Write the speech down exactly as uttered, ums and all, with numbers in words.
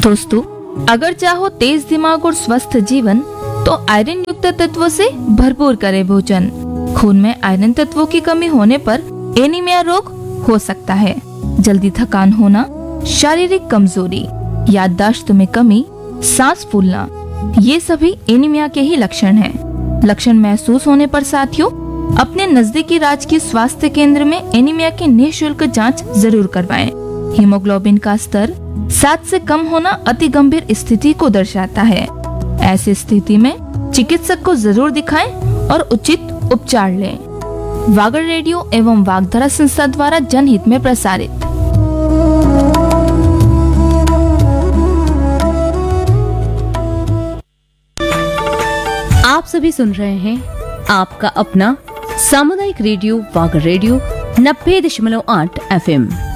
दोस्तों, अगर चाहो तेज दिमाग और स्वस्थ जीवन तो आयरन युक्त तत्वों से भरपूर करें भोजन। खून में आयरन तत्वों की कमी होने पर एनीमिया रोग हो सकता है। जल्दी थकान होना, शारीरिक कमजोरी, याददाश्त में कमी, सांस फूलना, ये सभी एनीमिया के ही लक्षण हैं। लक्षण महसूस होने पर साथियों अपने नजदीकी राज्य के स्वास्थ्य केंद्र में एनीमिया की निःशुल्क जांच जरूर करवाएं। हीमोग्लोबिन का स्तर सात से कम होना अति गंभीर स्थिति को दर्शाता है। ऐसी स्थिति में चिकित्सक को जरूर दिखाएं और उचित उपचार लें। वागर रेडियो एवं वागधारा संस्था द्वारा जनहित में प्रसारित। आप सभी सुन रहे हैं आपका अपना सामुदायिक रेडियो वागर रेडियो नब्बे दशमलव आठ एफ एम।